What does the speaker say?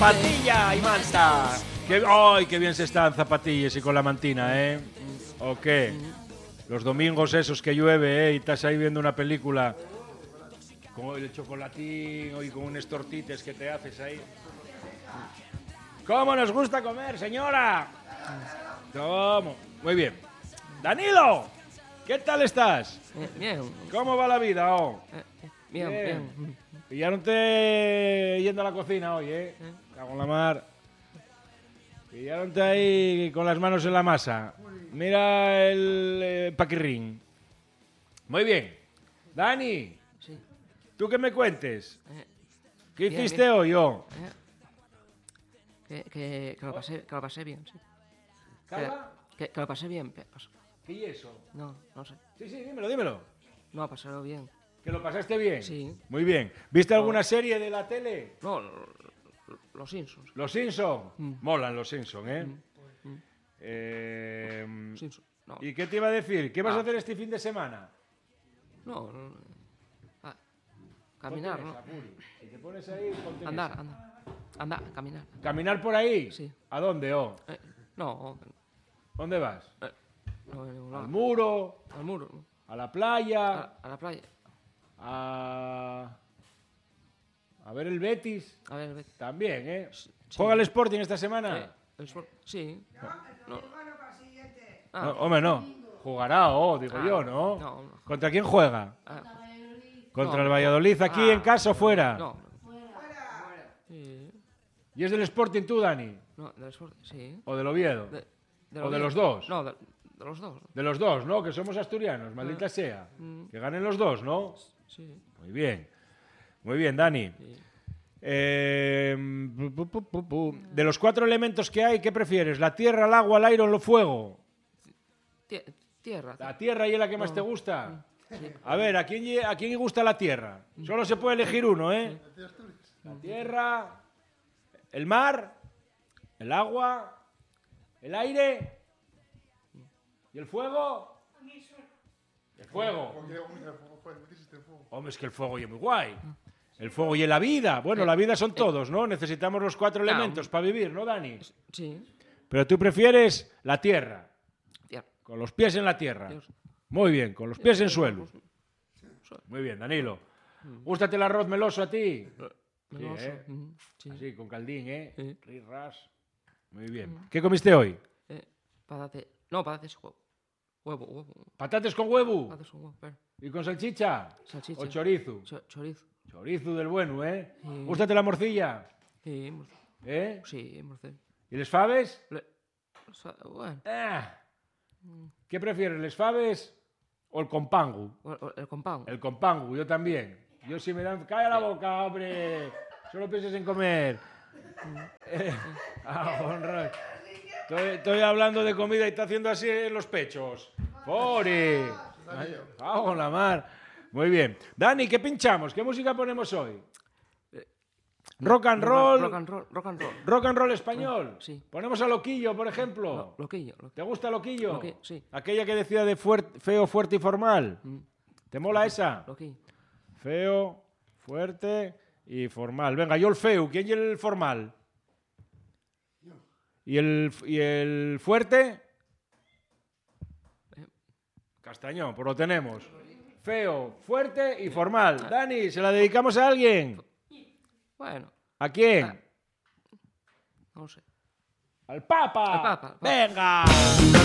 Patilla y manta. ¡Ay, qué bien se está en zapatillas y con la mantina, ¿O qué? Los domingos esos que llueve, y estás ahí viendo una película con el chocolatín y con unos tortites que te haces ahí. ¿Cómo nos gusta comer, señora? ¿Cómo? Muy bien. ¡Danilo! ¿Qué tal estás? Bien. ¿Cómo va la vida, Bien. Y ya no te yendo a la cocina hoy, Cago en la mar. Y ya no te ahí con las manos en la masa. Mira el paquirrín. Muy bien. Dani, Sí. ¿tú qué me cuentes? ¿Qué Bien, hiciste bien. hoy, Que lo pasé bien, sí. ¿Calma? Que lo pasé bien. ¿Qué es eso? No sé. Sí, dímelo. No, pasarlo bien. ¿Que lo pasaste bien? Sí. Muy bien. ¿Viste alguna serie de la tele? No, los Simpsons. ¿Los Simpsons? Molan los Simpsons, Simpsons. No. ¿Y qué te iba a decir? ¿Qué vas a hacer este fin de semana? No. Caminar, Ponte en ¿no? esa, Puri. Si te pones ahí, ponte en Andar, esa. andar. Caminar. ¿Caminar por ahí? Sí. ¿A dónde, No, ¿Dónde vas? no, en ningún ¿Al lado. muro? Al muro, ¿no? ¿A la playa? A la playa. ¿A ver el Betis? A ver, vete. También, Sí. ¿Juega el Sporting esta semana? Sí. No. No, hombre, no. Jugará, digo yo, ¿no? No. ¿Contra quién juega? ¿Contra No, el Valladolid aquí en casa o fuera? No. Sí. ¿Y es del Sporting tú, Dani? No, del Sport, sí. ¿O del Oviedo? ¿O de los dos? No, de los dos. De los dos, ¿no? Que somos asturianos, maldita sea. Que ganen los dos, ¿no? Sí. Muy bien. Muy bien, Dani. Sí. De los 4 elementos que hay, ¿qué prefieres? ¿La tierra, el agua, el aire o el fuego? Tierra. ¿La tierra y es la que más te gusta? A ver, ¿a quién le gusta la tierra? Solo se puede elegir uno, La tierra, el mar, el agua, el aire y el fuego. El fuego. Hombre, es que el fuego y es muy guay. El fuego y la vida. Bueno, la vida son todos, ¿no? Necesitamos los 4 elementos para vivir, ¿no, Dani? Sí. Pero tú prefieres la tierra, Tierra. con los pies en la tierra. Dios. Muy bien, con los pies en suelo. Muy bien, Danilo. ¿Gústate el arroz meloso a ti? Meloso. Sí, Sí. Así, con caldín, Sí. Ras. Muy bien. ¿Qué comiste hoy? Patates. No, patates huevo. Huevo. ¿Patates con huevo? Patates con huevo, pero. ¿Y con salchicha? Salchicha. ¿O chorizo? Chorizo. Chorizo del bueno, Sí. ¿Gústate la morcilla? Sí, sí, morcilla. ¿Y les faves? Bueno, ¿Qué prefieres, les faves o el compangu? el compound. El compangu, yo también. Yo si me dan... ¡Calla la boca, hombre! Solo pienses en comer. Honra. Estoy hablando de comida y está haciendo así en los pechos. ¡Pori! ¡Cago en la mar! Muy bien. Dani, ¿qué pinchamos? ¿Qué música ponemos hoy? Rock and roll. Rock and roll. Rock and roll español. Sí. Ponemos a Loquillo, por ejemplo. Loquillo. ¿Te gusta Loquillo? Sí. Aquella que decía de feo, fuerte y formal. ¿Te mola esa? Loquillo. Feo, fuerte y formal. Venga, yo el feo. ¿Quién es el formal? ¿Y el fuerte? Castañón, pues lo tenemos. Feo, fuerte y formal. Dani, ¿se la dedicamos a alguien? Bueno, ¿A quién? no sé. ¡Al Papa! Al Papa. ¡Venga!